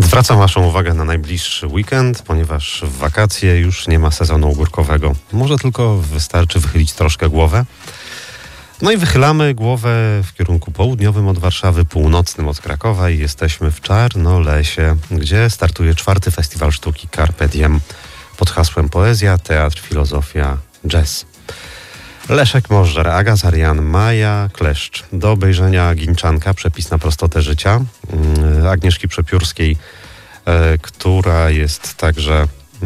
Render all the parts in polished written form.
Zwracam Waszą uwagę na najbliższy weekend, ponieważ w wakacje już nie ma sezonu ogórkowego. Może tylko wystarczy wychylić troszkę głowę. No i wychylamy głowę w kierunku południowym od Warszawy, północnym od Krakowa i jesteśmy w Czarnolesie, gdzie startuje 4. Festiwal Sztuki Carpe Diem pod hasłem Poezja, Teatr, Filozofia, Jazz. Leszek Możdżer, Aga Zarian, Maja Kleszcz. Do obejrzenia Ginczanka, przepis na prostotę życia, Agnieszki Przepiórskiej, która jest także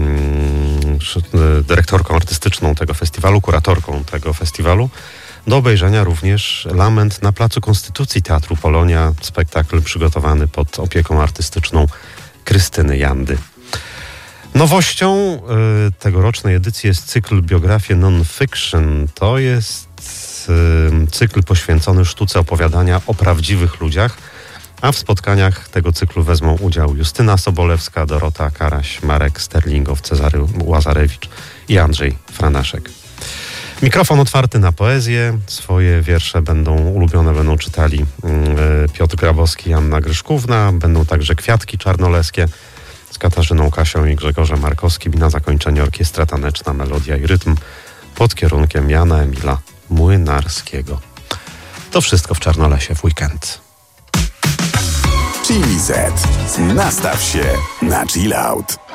dyrektorką artystyczną tego festiwalu, kuratorką tego festiwalu. Do obejrzenia również Lament na Placu Konstytucji Teatru Polonia, spektakl przygotowany pod opieką artystyczną Krystyny Jandy. Nowością tegorocznej edycji jest cykl Biografie Non-Fiction. To jest cykl poświęcony sztuce opowiadania o prawdziwych ludziach, a w spotkaniach tego cyklu wezmą udział Justyna Sobolewska, Dorota Karaś, Marek Sterlingow, Cezary Łazarewicz i Andrzej Franaszek. Mikrofon otwarty na poezję. Swoje wiersze ulubione będą czytali Piotr Grabowski i Anna Gryszkówna. Będą także Kwiatki czarnoleskie z Katarzyną Kasią i Grzegorzem Markowskim i na zakończenie orkiestra taneczna Melodia i Rytm pod kierunkiem Jana Emila Młynarskiego. To wszystko w Czarnolesie w weekend. Chili Z. Nastaw się na chill out.